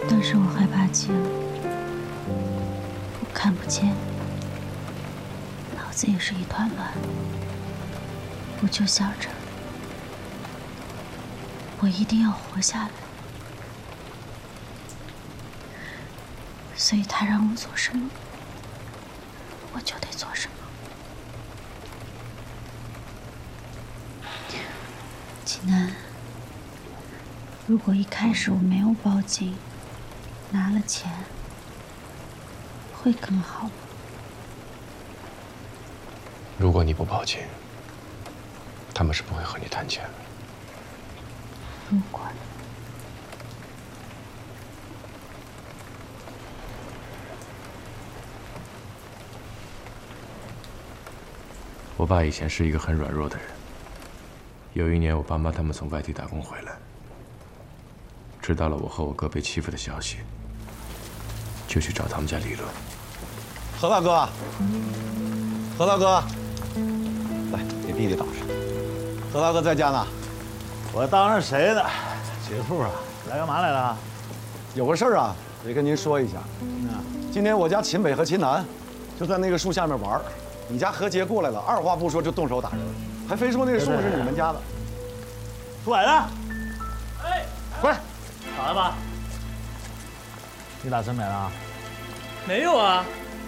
当时我害怕极了，我看不见，脑子也是一团乱。我就想着，我一定要活下来。所以他让我做什么，我就得做什么。济南，如果一开始我没有报警，拿了钱，会更好吗？ 如果你不报警，他们是不会和你谈钱的。 如果呢？ 我爸以前是一个很软弱的人。有一年，我爸妈他们从外地打工回来，知道了我和我哥被欺负的消息，就去找他们家理论。 何大哥，何大哥，来给弟弟倒上。何大哥在家呢？ 我当是谁呢？姐夫啊，来干嘛来了？ 有个事儿啊，得跟您说一下。今天我家秦北和秦南就在那个树下面玩，你家何洁过来了，二话不说就动手打人，还非说那个树是你们家的。 出来了！ 哎， 快，打来吧。你打陈美了？ 没有啊。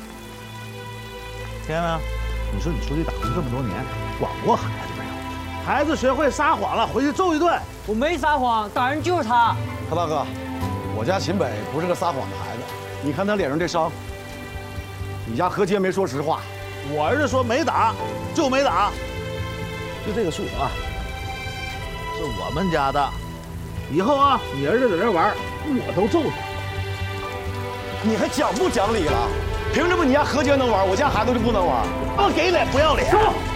天啊，你说你出去打工这么多年，管过孩子没有？孩子学会撒谎了，回去揍一顿。 我没撒谎，打人就是他。 何大哥，我家秦北不是个撒谎的孩子，你看他脸上这伤，你家何洁没说实话。 我儿子说没打就没打，就这个树啊，是我们家的。以后啊，你儿子在这玩，我都揍他。 你还讲不讲理了？凭什么你家何洁能玩，我家孩子就不能玩？ 我给脸不要脸！